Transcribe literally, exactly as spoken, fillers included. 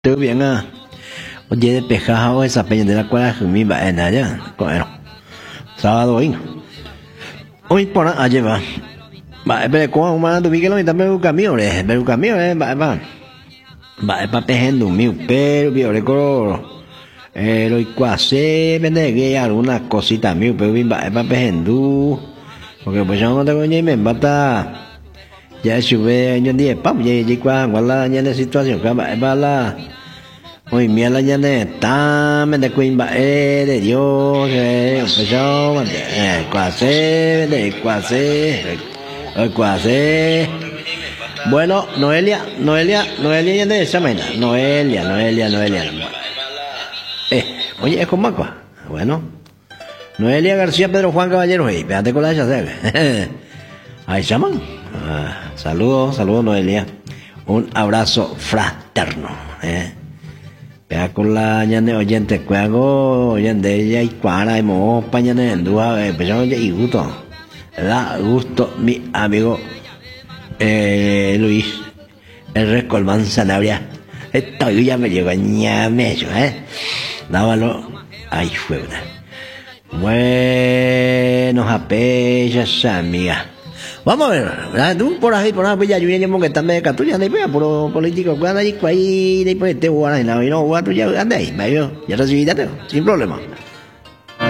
Tú bien ah. Oye, de pescado esa peña de la cual mi va en allá. Bueno, sábado hoy. Hoy por allá va. Va, pero como más tu piquelo y también un camión, eh, pero un camión, eh, va, va. Va, pa pejendo mi pero vio le coro. Eh, lo cuase, vende que alguna cosita mi pero va, pa pejendo. Porque pues yo no tengo ni me bata. Ya sube yo día pam, ya ya qua, wala ya la situación que va, va la. Ôi mía là nhân này ta mình đã quên bà ê để vô cái phải cho mà để quả xe để quả xe ơi quả xe bueno Noelia Noelia Noelia nhân đây sao mày Noelia Noelia Noelia eh oye es con Macua bueno Noelia García Pedro Juan Caballero hey espérate con la esa ahí llaman ah, saludos saludos Noelia un abrazo fraterno eh ya con la ñane oyente cuago oyente ya y cuara y mo pañane en dua eh pues yo ya y gusto da gusto mi amigo eh, Luis el Recolman Sanabria esto ya me llegó ñame eso eh dávalo ahí fue una buenos apellas amiga. Vamos a ver, ¿verdad? Tú por ahí, por ahí, pues ya yo viene que también de Caturia, de pues, por político, cuando hay ahí, después te voy a ir, no, no, voy a tu ya, anda ahí, ya recibí, sin problema.